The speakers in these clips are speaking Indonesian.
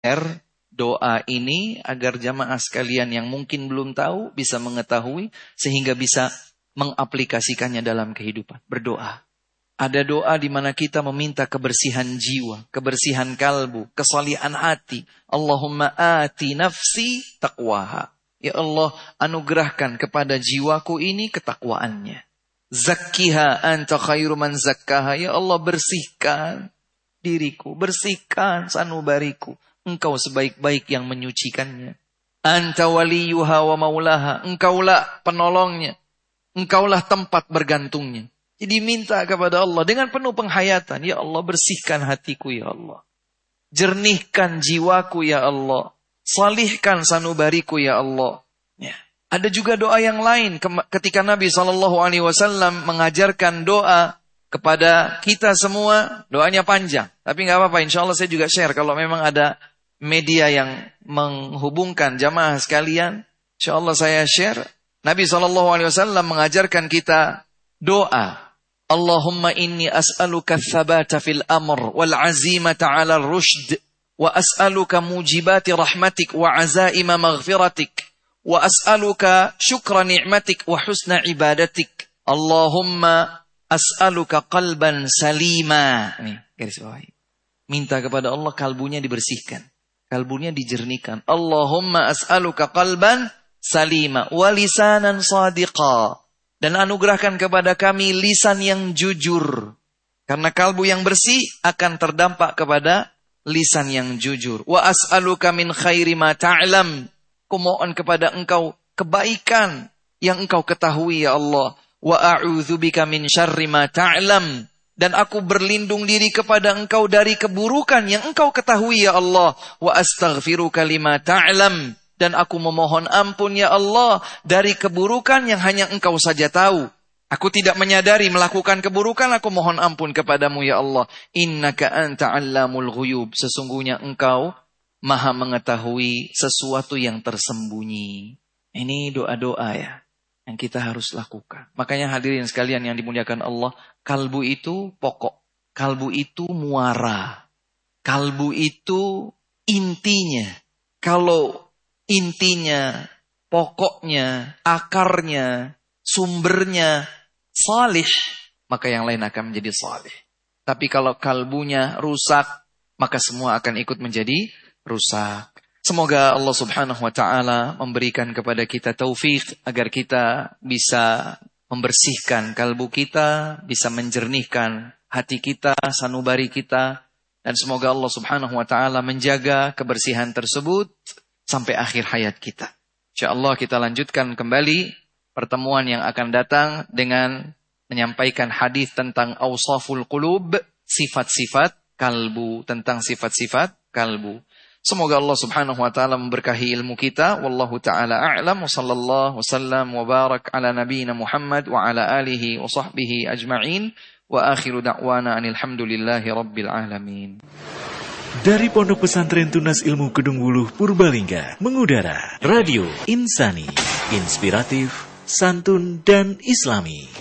doa ini agar jamaah sekalian yang mungkin belum tahu bisa mengetahui sehingga bisa mengaplikasikannya dalam kehidupan. Berdoa. Ada doa di mana kita meminta kebersihan jiwa, kebersihan kalbu, kesalihan hati. Allahumma ati nafsi taqwaha. Ya Allah, anugerahkan kepada jiwaku ini ketakwaannya. Zakkiha anta khairu man zakkaha. Ya Allah, bersihkan diriku, bersihkan sanubariku. Engkau sebaik-baik yang menyucikannya. Anta waliyuha wa maulaha. Engkaulah penolongnya. Engkaulah tempat bergantungnya. Jadi minta kepada Allah dengan penuh penghayatan. Ya Allah, bersihkan hatiku ya Allah. Jernihkan jiwaku ya Allah. Salihkan sanubariku ya Allah. Ya. Ada juga doa yang lain. Ketika Nabi SAW mengajarkan doa kepada kita semua. Doanya panjang. Tapi gak apa-apa, insya Allah saya juga share. Kalau memang ada media yang menghubungkan jamaah sekalian, insya Allah saya share. Nabi SAW mengajarkan kita doa. Allahumma inni as'aluka tsabata fil amr wal azimata 'ala ar-rushd wa as'aluka mujibati rahmatik wa azaima maghfiratik wa as'aluka syukra ni'matik wa husna ibadatik. Allahumma as'aluka qalban salima. Nih, garis bawahi. Minta kepada Allah kalbunya dibersihkan, kalbunya dijernihkan. Allahumma as'aluka qalban salima wa lisanan sadiqa. Dan anugerahkan kepada kami lisan yang jujur. Karena kalbu yang bersih akan terdampak kepada lisan yang jujur. Wa as'aluka min khairi ma ta'lam. Kumohon kepada engkau kebaikan yang engkau ketahui ya Allah. Wa a'udzubika min syarri ma ta'lam. Dan aku berlindung diri kepada engkau dari keburukan yang engkau ketahui ya Allah. Wa astaghfiruka lima ta'lam. Dan aku memohon ampun ya Allah dari keburukan yang hanya engkau saja tahu. Aku tidak menyadari melakukan keburukan, aku mohon ampun kepadamu ya Allah. Innaka anta 'allamul ghuyub. Sesungguhnya engkau maha mengetahui sesuatu yang tersembunyi. Ini doa-doa ya yang kita harus lakukan. Makanya hadirin sekalian yang dimuliakan Allah, kalbu itu pokok. Kalbu itu muara. Kalbu itu intinya. Kalau intinya, pokoknya, akarnya, sumbernya salih, maka yang lain akan menjadi salih. Tapi kalau kalbunya rusak, maka semua akan ikut menjadi rusak. Semoga Allah Subhanahu wa taala memberikan kepada kita taufik agar kita bisa membersihkan kalbu kita, bisa menjernihkan hati kita, sanubari kita, dan semoga Allah Subhanahu wa taala menjaga kebersihan tersebut sampai akhir hayat kita. InsyaAllah kita lanjutkan kembali pertemuan yang akan datang dengan menyampaikan hadis tentang awsaful qulub, sifat-sifat kalbu, tentang sifat-sifat kalbu. Semoga Allah Subhanahu wa taala memberkahi ilmu kita. Wallahu taala a'lam wa sallallahu wasallam wa barak ala nabiyyina Muhammad wa ala alihi wa sahbihi ajma'in wa akhiru da'wana alhamdulillahi rabbil alamin. Dari Pondok Pesantren Tunas Ilmu Kedung Wuluh Purbalingga mengudara Radio Insani, inspiratif, santun dan islami.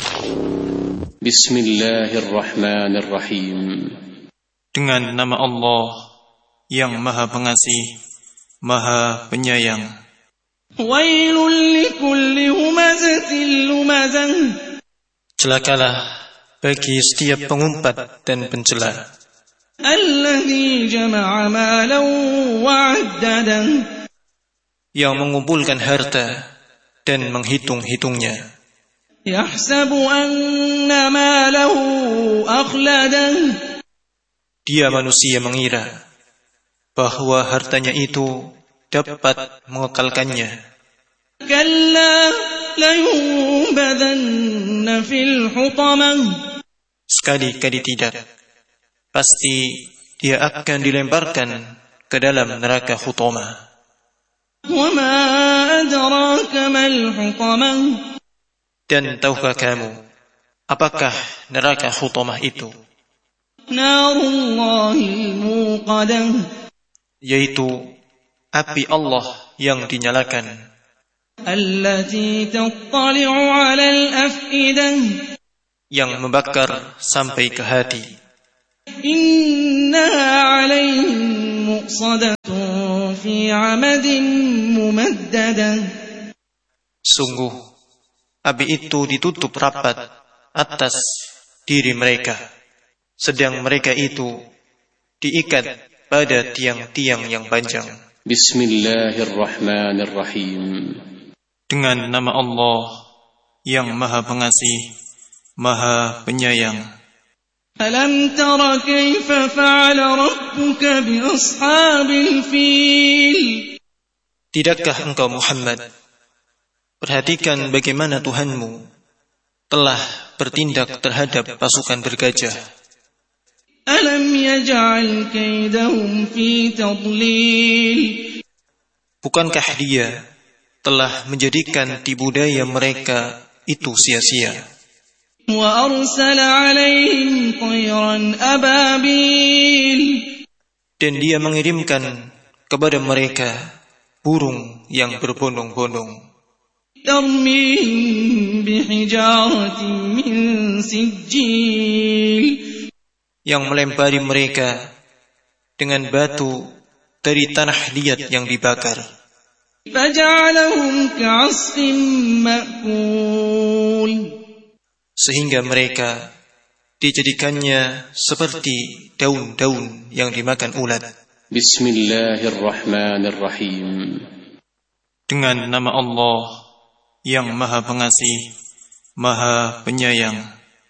Bismillahirrahmanirrahim. Dengan nama Allah yang Maha Pengasih, Maha Penyayang. Wailul likulli humazatil lumazah. Celakalah bagi setiap pengumpat dan pencela. Alladzi jama'a malan wa 'addadah. Yang mengumpulkan harta dan menghitung-hitungnya. Yahsabu anna malahu akhladah. Dia manusia mengira bahwa hartanya itu dapat mengekalkannya. Kalla layunbadanna fil hutamah. Sekali-kali tidak. Pasti dia akan dilemparkan ke dalam neraka hutamah. Wa ma adraka mal hutamah. Dan tahukah kamu apakah neraka hutamah itu? Narullahil muqadah. Yaitu api Allah yang dinyalakan. Allati tattali'u 'alal afidah. Yang membakar sampai ke hati. إنها عليهم مؤصدة في عمد ممددة. Sungguh, api itu ditutup rapat atas diri mereka, sedang mereka itu diikat pada tiang-tiang yang panjang. Bismillahirrahmanirrahim. Dengan nama Allah yang Maha Pengasih, Maha Penyayang. Alam tara kaifa fa'ala rabbuka bi ashabil fil. Tidakkah engkau Muhammad perhatikan bagaimana Tuhanmu telah bertindak terhadap pasukan bergajah? Alam yaj'al kaidahum fi tadlil. Bukankah Dia telah menjadikan tipu daya mereka itu sia-sia? Wa arsala 'alaihim tayran ababil. Dan Dia mengirimkan kepada mereka burung yang berbondong-bondong. Tarmihim bihijaratin min sijil. Yang melempari mereka dengan batu dari tanah liat yang dibakar. Faja'alahum ka'asfin ma'kul. Sehingga mereka dijadikannya seperti daun-daun yang dimakan ulat. Bismillahirrahmanirrahim. Dengan nama Allah yang Maha Pengasih, Maha Penyayang.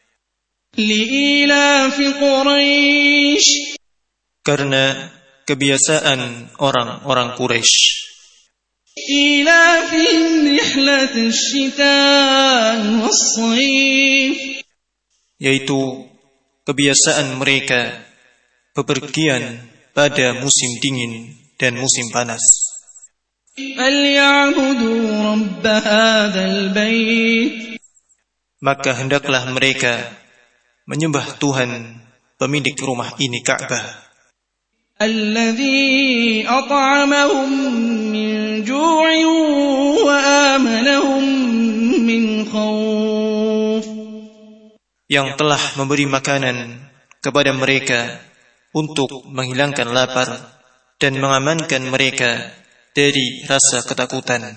Li'ilafi Quraisy. Karena kebiasaan orang-orang Quraisy. إِلَافِهِمْ رِحْلَةَ الشِّتَاءِ وَالصَّيْفِ. Yaitu kebiasaan mereka bepergian pada musim dingin dan musim panas. فَلْيَعْبُدُوا رَبَّ هَذَا الْبَيْتِ. Maka hendaklah mereka menyembah Tuhan pemilik rumah ini, Ka'bah. Alladzi at'amahum min ju'in wa amanahum min khauf. Yang telah memberi makanan kepada mereka untuk menghilangkan lapar dan mengamankan mereka dari rasa ketakutan.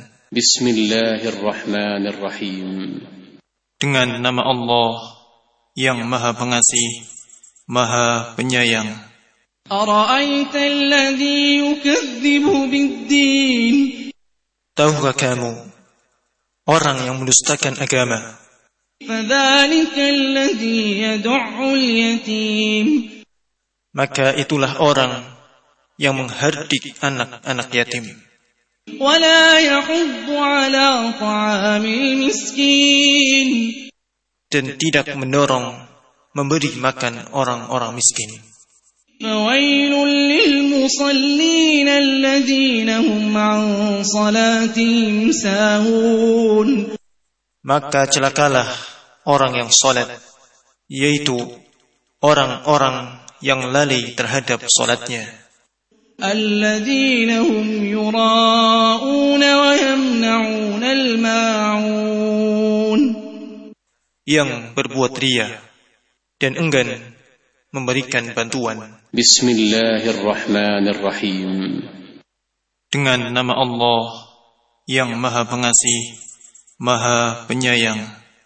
Bismillahirrahmanirrahim. Dengan nama Allah yang Maha Pengasih, Maha Penyayang. أَرَأَيْتَ الَّذِي يُكَذِّبُ بِالدِّينِ. Tahukah kamu orang yang mendustakan agama? فَذَلِكَ الَّذِي يَدُعُّ الْيَتِيمَ. Maka itulah orang yang menghardik anak-anak yatim. وَلَا يَحُضُّ عَلَى طَعَامِ الْمِسْكِينِ. Dan tidak mendorong memberi makan orang-orang miskin. فَوَيْلٌ لِلْمُصَلِّينَ الَّذِينَ هُمْ عَنْ صَلَاتِهِمْ سَاهُونَ. Maka celakalah orang yang salat, yaitu orang-orang yang lalai terhadap salatnya. الَّذِينَ هُمْ يُرَاءُونَ وَيَمْنَعُونَ الْمَاعُونَ. Yang berbuat ria dan enggan memberikan bantuan. Bismillahirrahmanirrahim. Dengan nama Allah yang Maha Pengasih, Maha Penyayang.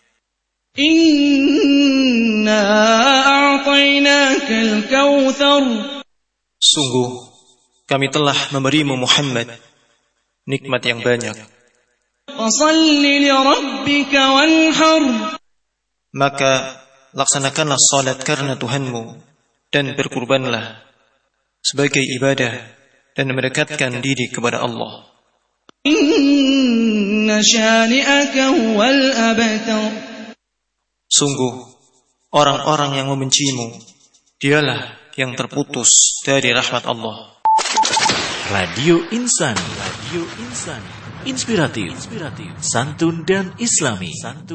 Inna a'tainakal kautsar. Sungguh kami telah memberimu Muhammad nikmat yang banyak. Fashalli li rabbika wanhar. Maka laksanakanlah salat karena Tuhanmu dan berkurbanlah sebagai ibadah dan mendekatkan diri kepada Allah. Inna syani'aka huwal abtar. Sungguh orang-orang yang membencimu dialah yang terputus dari rahmat Allah. Radio Insani, inspiratif, santun dan islami.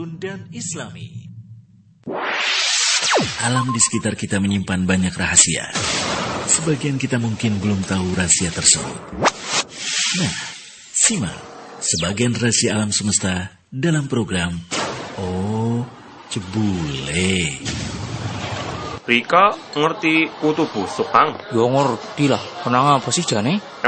Alam di sekitar kita menyimpan banyak rahasia. Sebagian kita mungkin belum tahu rahasia tersebut. Nah, simak sebagian rahasia alam semesta dalam program Oh Cebule. Rika ngerti kutu busuk, Kang. Yo ngerti lah, kenang apa sih jane?